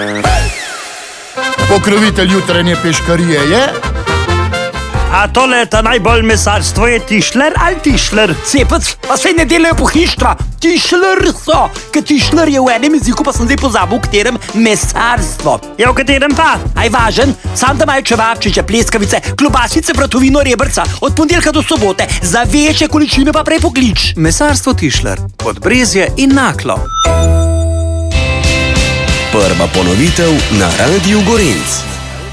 Pokrovitelj jutranje peškarije je... A tole ta najbolj mesarstvo je Tišler ali Tišler? Cepec, pa sej ne delajo pohištva. Tišler so, ker Tišler je v enem jeziku, pa sem zdaj pozabil, v katerem mesarstvo. Ja, v katerem pa? Aj važen, sam da imajo čevapčiče, pleskavice, klobasice, vratovino, rebrca, od ponedeljka do sobote, za večje količine pa prej poklič. Mesarstvo Tišler, Podbrezje in Naklo. Prva ponovitev na Radiu Gorenc.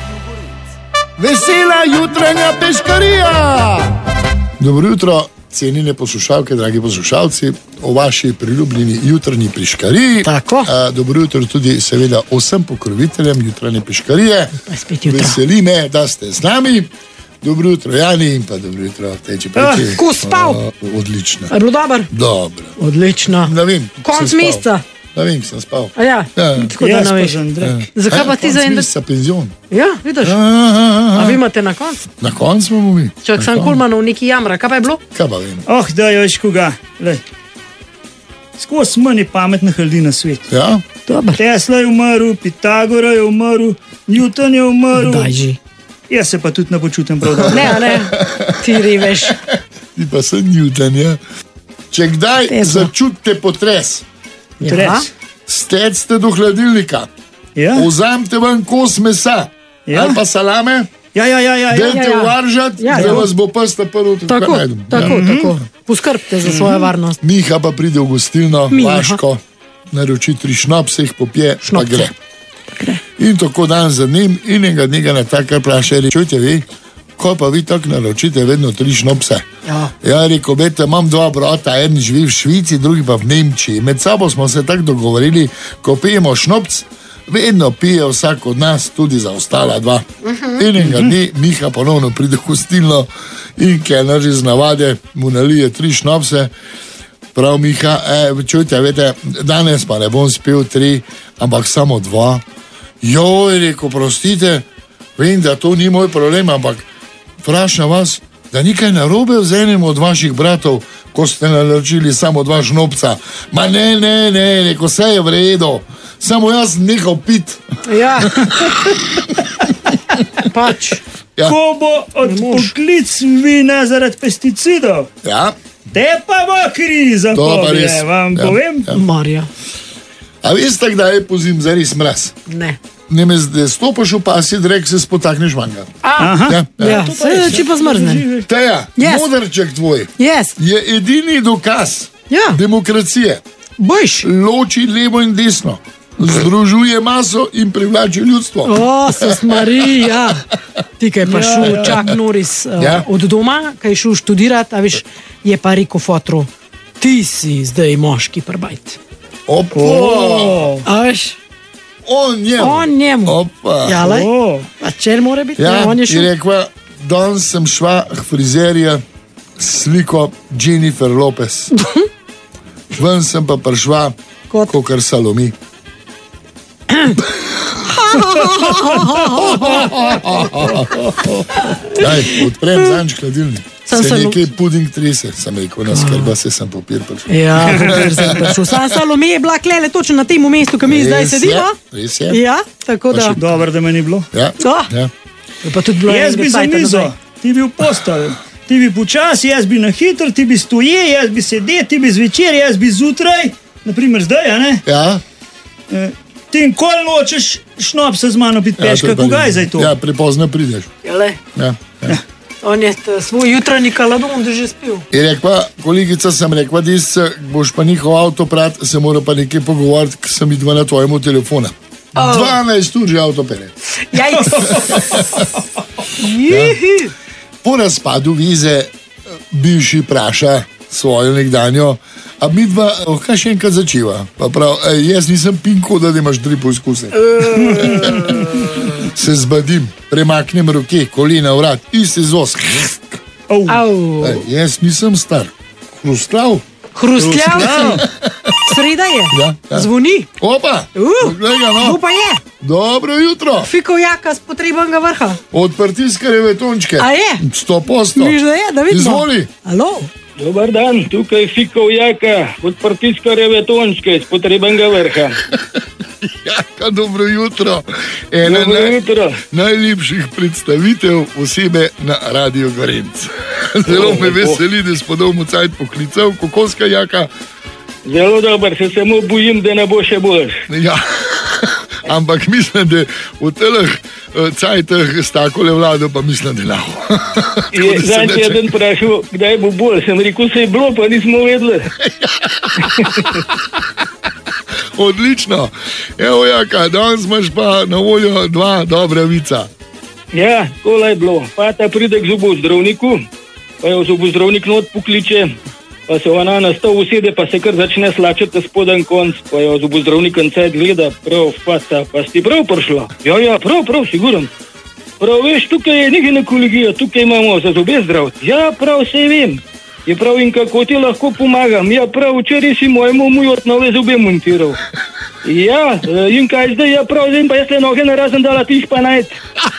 Vesela jutranja peškarija! Dobro jutro, cenjene poslušalke, dragi poslušalci, o vaši priljubljeni jutranji peškariji. Tako. Dobro jutro tudi seveda vsem pokroviteljem jutranje peškarije. Veseli me, da ste z nami. Dobro jutro, Jani, in pa dobro jutro, Teči Peči. Ko spal? Odlično. Je bilo dober? Dobro. Odlično. Ne vem. Konc meseca? Ne vem, sem spal. A ja, tako da ne veš. Zakaj pa ti za en... Konc meseca penzion. Ja, vidiš. A vi imate na koncu? Na koncu imamo mi. Čak sam Kulmanov neki jamra, kaj pa je bilo? Kaj pa vem? Da jo veš koga. Skozi manj pametnih ljudi na svetu. Ja? Dobar. Tesla je umrl, Pitagora je umrl, Newton je umrl. Daj že. Jaz se pa tudi ne počutim prav dobro. Ne, ti reveš. Ti pa sem Newton, ja. Če kdaj začutite potres, stecite do hladilnika, vzamite ven kos mesa ali pa salame, dajte uvaržati, da vas bo pesta prvo tako najdem. Tako. Poskrbite za svojo varnost. Miha pa pride v gostilno, Vaško, naroči 3 šnopse, jih popije, pa gre. In tako dan za njim in enega dnega na takar vpraša, čujte vi, ko pa vi tako naročite vedno 3 šnopse. Ja, rekel, vete, imam 2 brata, en živi v Švici, drugi pa v Nemčiji. Med sabo smo se tako dogovorili, ko pijemo šnopc, vedno pije vsak od nas tudi za ostala 2. In enega dne Miha ponovno pride v gostilno in kelner iz navade mu nalije 3 šnopse. Prav Miha, čujte, vete, danes pa ne bom spil 3, ampak samo 2. Joj, rekel, prostite, vem, da to ni moj problem, ampak vprašam vas, da nikaj narobe z enim od vaših bratov, ko ste naročili samo 2 šnopca. Ma ne, rekel, vse je v redu, samo jaz nehal pit. Ja. Pač. Ko bo odpoklic vina zaradi pesticidov, te pa bo kriza, vam povem. Marja. A veste, kdaj je pozim zares mraz? Ne. Ne, da stopiš v pasji drek, se spotakneš manga. Ja, se če pa zmrzne. Teja, modrček tvoj je edini dokaz demokracije. Loči levo in desno, združuje maso in privlači ljudstvo. Sos Marija. Ti, kaj pa šel Čak Norris od doma, kaj šel študirati, a veš, je pa rekel fotru, ti si zdaj moški prbajt. A veš? On njemu. Ja, lej. A čel mora biti? Ja, in rekla, danes sem šla k frizerja sliko Jennifer Lopez. Ven sem pa prišla kakor Salomi. Daj, odprem zanč hladilnik. Se nekaj puding trese, sem rekel, na skrba se sem papir prišel. Ja, papir sem prišel. Salome je bila klele točno na tem mestu, ko mi zdaj sedimo. Res je. Ja, tako da. Dobro, da me ni bilo. Ja. Jaz bi za mizo, ti bi v postelju, ti bi počasi, jaz bi na hitro, ti bi stoje, jaz bi sedel, ti bi zvečer, jaz bi zjutraj, naprimer zdaj, a ne? Ja. Ti nikoli nočeš šnopsa z mano piti peška, kogaj zdaj to? Ja, prepozno prideš. Jale. Ja. On je svoj jutranji kaladon že spil. Je rekla, kolikica sem rekla, da boš pa njihov avto prat, se mora pa nekaj pogovoriti, ker sem idva na tvojemu telefona. 12 ur že avto pere. Po razpadu vize bivši praša svojo nekdanjo, a mi dva, kaj še enkrat začiva? Pa prav, jaz nisem pinko, da imaš 3 poizkuse. Se zbadim, premaknem roke, kolena, vrat, isti zvoz. Jaz nisem star. Hrustljav. Sreda je. Zvoni. Opa, gledaj, no. Kdo pa je? Dobro jutro. Fikovjaka s potrebnega vrha. Odprtiskarjeve tončke. A je? 100%. Miš, da je, da vidimo. Izvoli. Alo. Dobar dan, tukaj Fikovjaka, odprtiskarjeve tončke s potrebnega vrha. Jaka, dobro jutro. Ena najlepših predstavitev osebe na Radio Gorenc. Zelo me veseli, da si podobno cajt poklical. Kako ska, Jaka? Zelo dober, se samo bojim, da ne bo še boljš. Ja, ampak mislim, da v teleh cajtah s takole vlado, pa mislim, da lahko. Zdaj ti jeden vprašal, kdaj bo bolj. Sem rekel, se je bilo, pa nismo vedeli. Odlično. Evo, Jaka, danes imaš pa na voljo dva dobra vica. Ja, kola je bilo. Fata pride k zobozdravniku, pa jo zobozdravnik not pokliče, pa se ona na stol usede, pa se kar začne slačati spoden konc, pa jo zobozdravnik cajt gleda, prav, fata, pa si prav prišla. Ja, prav, siguren. Prav, veš, tukaj je ginekologija, tukaj imamo za zobe zdraviti. Ja, prav, sej vem. Je prav, in kako ti lahko pomagam? Ja, prav, včeraj si mojemu mujot nove zobe montiral. Ja, in kaj zdaj? Ja, prav, zdaj pa jaz le noge narazen dala tiš pa najt.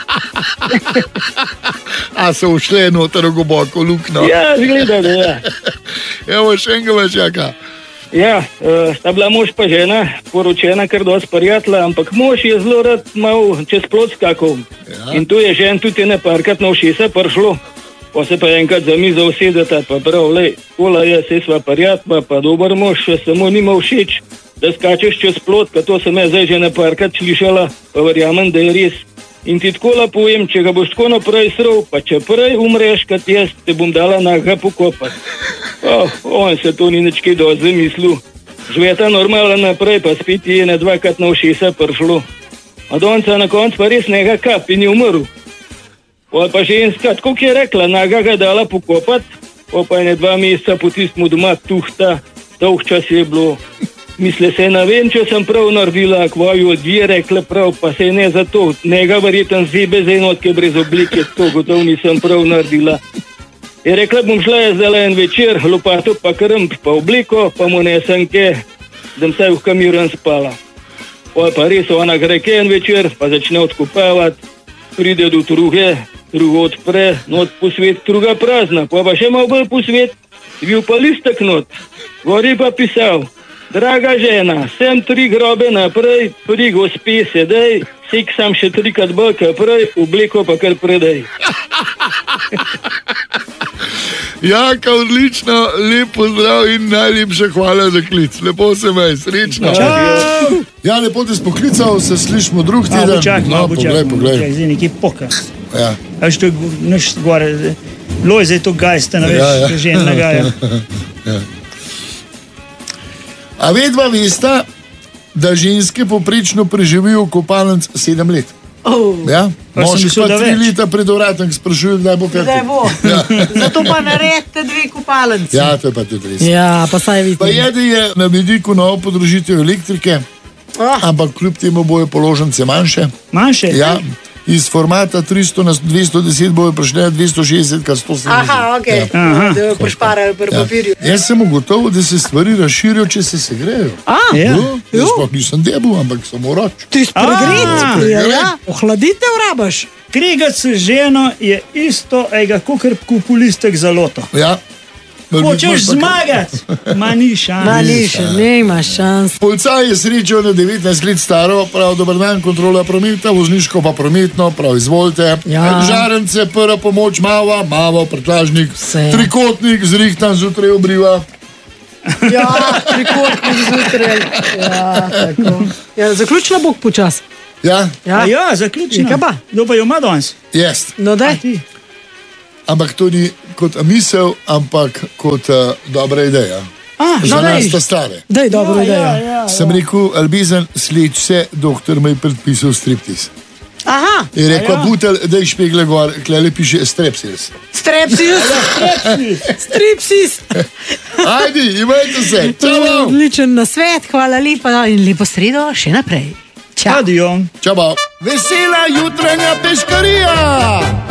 A so ušle noter v globoko luknjo? Ja, zgleda, da ja. Evo, še enega več, Jaka. Ja, sta bila mož pa žena, poročena kar dosti prijatelja, ampak mož je zelo rad mal čez plot skakal. Ja. In tu je žen tudi ene parkrat na ušesa prišlo. Pa se pa enkrat za mizo usedeta, pa prav, lej, kola je, se sva prijatma, pa dober mož, samo nima všeč, da skačeš čez plot, ka to sem jaz zdaj že neparkrat slišala, pa verjamem, da je res. In ti tako povem, če ga boš tako naprej srl, pa če prej umreš, kad jaz, te bom dala naga pokopat. On se to ni nič kaj dosti zamislil. Žveta normalen naprej, pa spet je ne dvakrat na ušesa prišlo. A donca na konc pa res nega kap in je umrl. Pa ženska, tako je rekla, naga ga dala pokopat, pa je ne 2 meseca po tistmu doma tuhta, dolg čas je bilo. Misle se, ne vem, če sem prav naredila, kvoju odvije rekla prav, pa se ne zato, njega verjeten zebe za enotke brez oblike, to gotovo nisem prav naredila. Je rekla, bom šla jaz zdaj en večer, lopato pa krmp, pa obliko, pa mu nesem ke, da sem vsaj v kamiran spala. Pa res ona gre ke en večer, pa začne odkopavati, pride do druge, drugo odpre, not po svet, druga prazna, pa še malo bolj po svet, bil pa listek not, gori pa pisal, draga žena, sem 3 grobe naprej, pri gospe sedej, seksam še 3-krat bolj prej, obliko pa kar predej. Jaka, odlično, lep pozdrav in najlepša hvala za klic. Lepo se maj, srečno. Čau! Ja, lepo te spoklical, se slišimo drug teden. Poglej. Zdaj nekaj poka. Ja. A što je naš gore, Lojze je to gajsta, ne veš, žen nagaja. Ja. A vedva vesta, da ženske poprečno preživijo kopalnic 7 let. Ja? Moški pa 3 leta pred vratom sprašujejo, kdaj bo kaj. Kdaj bo. Ja. Zato pa naredite 2 kopalnice. Ja, to je pa tudi res. Ja, pa saj vidite. Pa je na vidiku novo podrožitev elektrike, ampak kljub temu bojo položnice manjše. Manjše? Ja. Iz formata 300 na 210 bojo prišli 260 kar 170. Aha, okej. Da jo pošparajo pri papirju. Jaz sem ugotovil, da se stvari razširijo, če se segrejo. Jaz pa nisem debil, ampak sem uroč. Ti si pregret. Ohladitev rabaš. Kregat se ženo je isto, kakor kupulistek za loto. Ja. Hočeš zmagati, ma ni šans. Nima šans. Policaj je srečal na 19 let staro, prav dober dan, kontrola prometa, vozniško pa prometno, prav izvolite. Ja. Žarence, prva pomoč, mava, prtljažnik, trikotnik, zrihtan zjutraj obriva. Ja, trikotnik zjutraj. Ja, tako. Ja, zaključila bo počas. Ja, zaključila. Kdo pa jo ima danes? Jaz. No, daj. Ampak to ni kot misel, ampak kot dobra ideja. Za nas sta stare. Daj, dobro ideja. Sem rekel, Albizen, sleč se, doktor me je predpisal striptiz. Aha. Je rekel, butel, daj špegle gor, klele piše strepsis. Stripsis. Ajdi, imajte se. Čau. Odličen nasvet, hvala lepa in lepo sredo še naprej. Čau. Adijo. Čau. Vesela jutranja peškarija.